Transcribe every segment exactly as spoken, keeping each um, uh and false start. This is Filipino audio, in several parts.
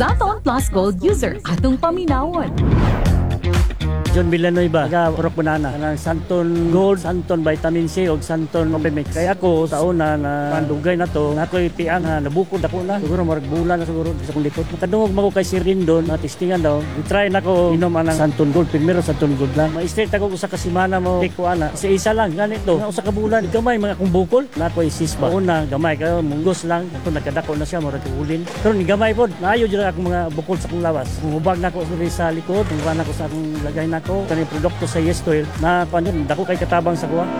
Santon Plus Gold user atong paminawon. John Villanueva, taga Purok Banana, ng Santon Gold, Santon Vitamin C o Santon Coffee. Kaya ako sa una na pandugay na to, na ako'y tiyan na nabukod ako na. Siguro marag bulan na siguro sa kong likod. Nakadungog mo ko kay Sir Rindon, na testingan daw. I-try na ko inom ang Santon Gold. Primero Santon Gold lang. Ma-straight ako sa kasimana mo. Take ko ana. Sa isa lang, ganito. Na usa ka bulan. Gamay mga kong bukol. Na ako'y sisba. Una, gamay. Kaya munggos lang. Ito nagkadako na siya, marag ulin. Pero ni gamay po, naayo dyan akong mga bukol sa kong lawas. Hubag na ako sa likod. Hubag na ako sa akong lagay na ko kani produkto sa Yes Oil na paano dako kay katabang sa kuha.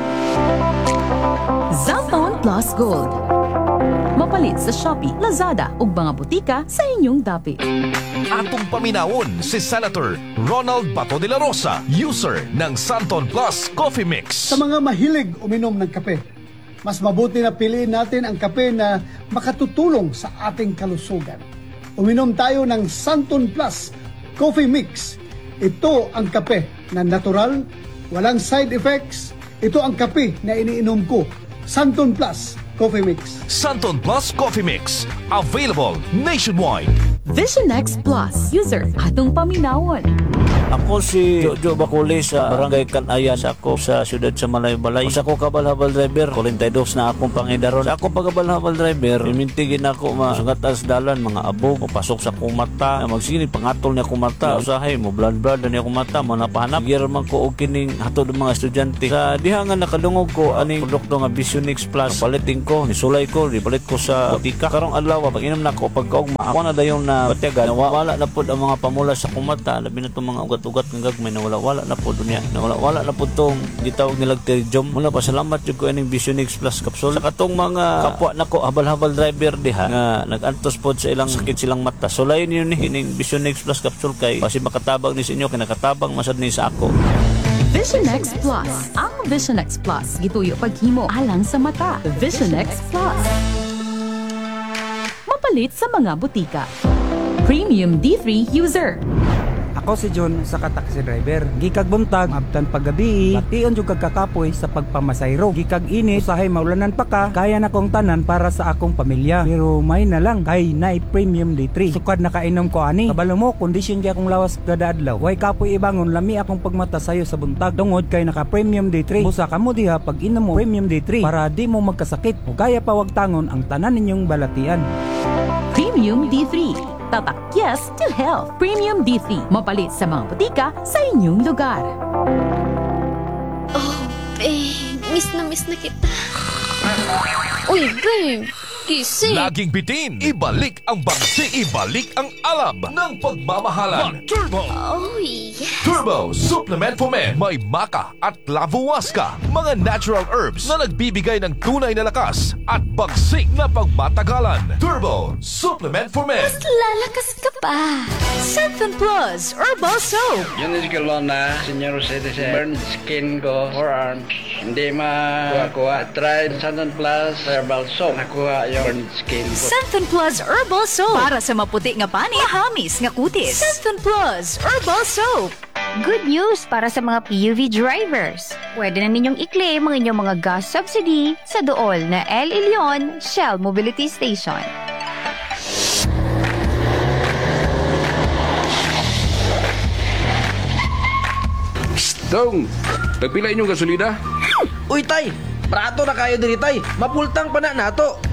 Santon Plus Gold. Mapalit sa Shopee, Lazada ug mga butika sa inyong dapit. Atong paminawon si Senator Ronald Bato de la Rosa, user ng Santon Plus Coffee Mix. Sa mga mahilig uminom ng kape, mas mabuti na piliin natin ang kape na makatutulong sa ating kalusugan. Uminom tayo ng Santon Plus Coffee Mix. Ito ang kape na natural, walang side effects. Ito ang kape na iniinom ko. Santon Plus Coffee Mix. Santon Plus Coffee Mix. Available nationwide. Vision X Plus user atong paminawon. Ako si Jojo Baculi sa Barangay Kanayan sa ako sa siyudad sa Malay-Balay. Sa ako kabal-habal driver, forty-two na akong pangidaron. Sa ako pagkabal-habal driver, imintigin ako masungat as dalan, mga abog, pasok sa akong mata, magsigin, pangatol niya akong mata, usahay mo, blood-blood na niya akong mata, mo napahanap. Giran man ko og kining hatod ng mga estudyante. Sa dihangan nakadungog ko, aning produkto nga Vision X Plus, palitin ko, nisulay ko, ipalit ko sa butika. Karong adlaw, pag inom na ko, pagkaugma, ako na dayon na batyagan, wala na po ang mga pamula sa akong mata, labi na itong mga ugat ugat ng gagmay na wala-wala na po dunya na wala-wala na po itong gitawag nilag Terjom. Muna pa salamat yung ko ining Vision X Plus capsule sa katong mga kapwa na ko habal-habal driver diha nga nag-antos po sa ilang sakit silang mata. So layon yun ni ining Vision X Plus capsule kay kasi makatabang ni sa inyo kinakatabang masad ni sa ako. Vision X Plus. Ang Vision X Plus gituyo paghimo alang sa mata. Vision X Plus. Mapalit sa mga butika. Premium D three user. Ako si John sa taxi driver. Gikag buntag, abtan paggabi, tion jud kag kakapoy sa pagpamasayro. Gikag init, usahay maulanan pa ka, kaya na kong tanan para sa akong pamilya. Pero may na lang, kay Night Premium D three. Sukad nakainom ko ani. Kabalo mo, kondisyon kaya akong lawas kada adlaw. Way kapoy ibangon, lami akong pagmata sayo sa buntag. Tungod kay naka Premium D three. Busa ka mo diha pag inom mo Premium D three para di mo magkasakit. O kaya pa wag tangon ang tanan ninyong balatian. Premium D three. Tatak yes to health. Premium D three. Mapalit sa mga butika sa inyong lugar. Oh, babe. Miss na miss na kita. Uy, babe. Gising. Laging bitin, ibalik ang bagsi, ibalik ang alab ng pagmamahalan. Turbo! Oh, yes. Turbo Supplement for Men. May maka at lavuwaska, mga natural herbs na nagbibigay ng tunay na lakas at bagsik na pagmatagalan. Turbo Supplement for Men. Mas lalakas ka pa. Santon Plus Herbal Soap. Yun is galon na senior citizen. Burn skin ko, forearms. Hindi ma-kuha-kuha. Try Santon Plus Herbal Soap. Nakuha yung burn skin ko. Santon Plus Herbal Soap. Para sa maputi nga pani, mahamis nga kutis. Santon Plus Herbal Soap. Good news para sa mga P U V drivers. Pwede na ninyong i-claim ang inyong mga gas subsidy sa dool na El Ilion Shell Mobility Station. Dong, nagpila inyong gasolina? Uy, tay! Prato na kayo diri, tay! Mapultang pa na nato!